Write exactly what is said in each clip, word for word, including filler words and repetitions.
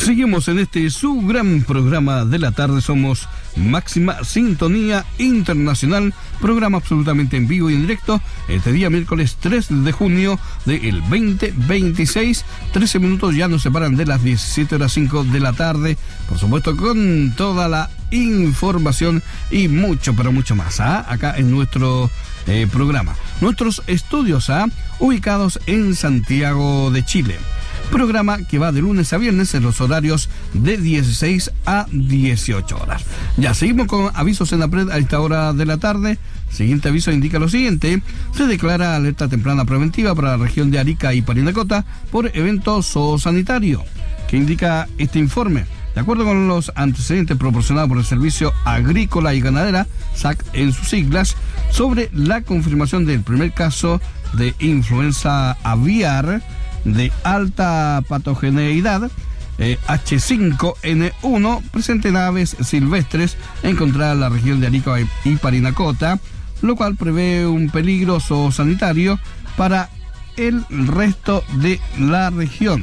Seguimos en este su gran programa de la tarde. Somos Máxima Sintonía Internacional, programa absolutamente en vivo y en directo este día miércoles tres de junio del veinte veintiséis. trece minutos ya nos separan de las diecisiete horas cinco de la tarde, por supuesto con toda la información y mucho, pero mucho más, ¿ah? Acá en nuestro eh, programa. Nuestros estudios, ¿ah? Ubicados en Santiago de Chile. Programa que va de lunes a viernes en los horarios de dieciséis a dieciocho horas. Ya seguimos con avisos en la Pred a esta hora de la tarde. Siguiente aviso indica lo siguiente: se declara alerta temprana preventiva para la región de Arica y Parinacota por evento zoosanitario. ¿Qué indica este informe? De acuerdo con los antecedentes proporcionados por el Servicio Agrícola y Ganadera, S A C en sus siglas, sobre la confirmación del primer caso de influenza aviar de alta patogeneidad, eh, H cinco N uno, presente en aves silvestres encontrada en la región de Arica y Parinacota, lo cual prevé un peligro zoosanitario para el resto de la región.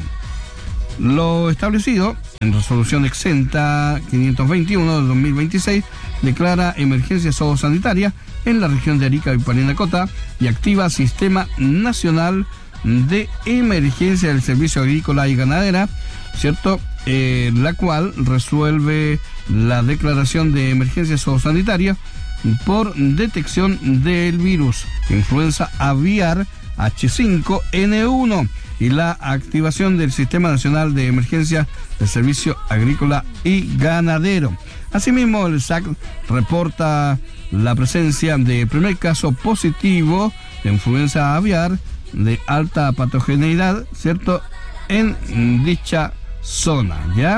Lo establecido en resolución exenta quinientos veintiuno de dos mil veintiséis declara emergencia zoosanitaria en la región de Arica y Parinacota y activa Sistema Nacional de Emergencia del Servicio Agrícola y Ganadera, ¿cierto? Eh, la cual resuelve la declaración de emergencia zoosanitaria por detección del virus influenza aviar H cinco N uno y la activación del Sistema Nacional de Emergencia del Servicio Agrícola y Ganadero. Asimismo, el S A C reporta la presencia de primer caso positivo de influenza aviar de alta patogeneidad, ¿cierto?, en dicha zona, ¿ya?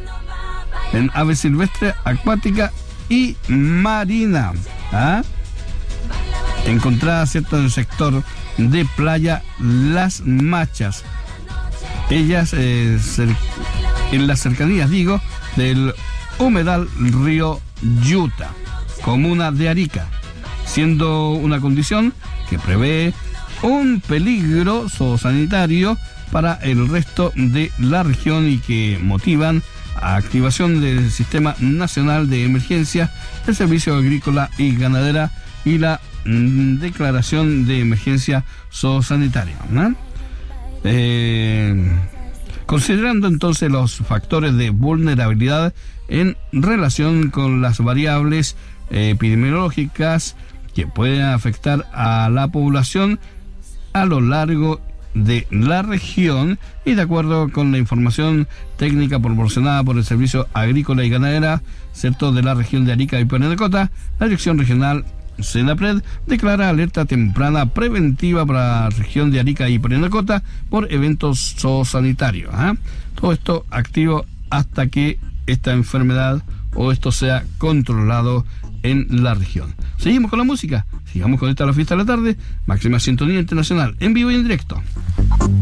En ave silvestre, acuática y marina, ¿ah? Encontrada, ¿cierto?, en el sector de Playa Las Machas. Ellas eh, cer- en las cercanías, digo, del humedal río Yuta, comuna de Arica, siendo una condición que prevé un peligro zoosanitario para el resto de la región y que motivan a activación del Sistema Nacional de Emergencia del Servicio Agrícola y Ganadera y la mm, declaración de emergencia zoosanitaria, ¿no? Eh, considerando entonces los factores de vulnerabilidad en relación con las variables eh, epidemiológicas que pueden afectar a la población a lo largo de la región y de acuerdo con la información técnica proporcionada por el Servicio Agrícola y Ganadera, ¿cierto?, de la región de Arica y Parinacota, la Dirección Regional SENAPRED declara alerta temprana preventiva para la región de Arica y Parinacota por eventos zoosanitarios, ¿eh? Todo esto activo hasta que esta enfermedad o esto sea controlado en la región. Seguimos con la música, sigamos con esta la fiesta de la tarde, Máxima Sintonía Internacional, en vivo y en directo.